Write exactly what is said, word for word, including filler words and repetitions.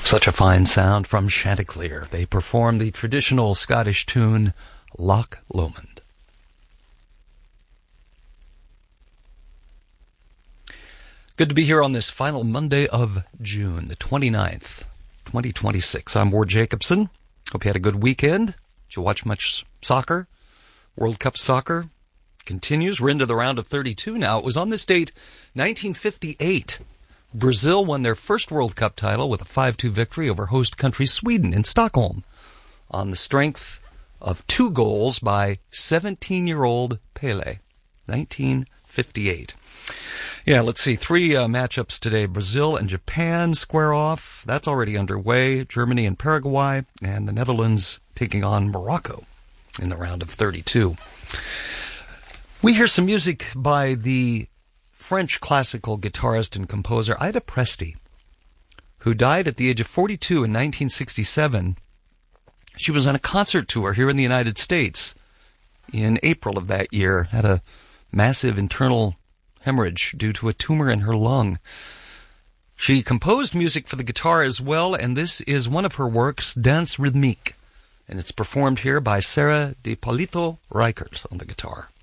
Such a fine sound from Chanticleer. They perform the traditional Scottish tune, Loch Lomond. Good to be here on this final Monday of June, the twenty-ninth, twenty twenty-six. I'm Ward Jacobson. Hope you had a good weekend. Did you watch much soccer? World Cup soccer continues. We're into the round of thirty-two now. It was on this date, nineteen fifty-eight. Brazil won their first World Cup title with a five two victory over host country Sweden in Stockholm on the strength of two goals by seventeen-year-old Pelé. nineteen fifty-eight. Yeah, let's see. Three uh, matchups today. Brazil and Japan square off. That's already underway. Germany and Paraguay, and the Netherlands taking on Morocco in the round of thirty-two. We hear some music by the French classical guitarist and composer Ida Presti, who died at the age of forty-two in nineteen sixty-seven. She was on a concert tour here in the United States in April of that year, had a massive internal hemorrhage due to a tumor in her lung. She composed music for the guitar as well, and this is one of her works, Danse Rythmique, and it's performed here by Sarah DiPolito Reichert on the guitar.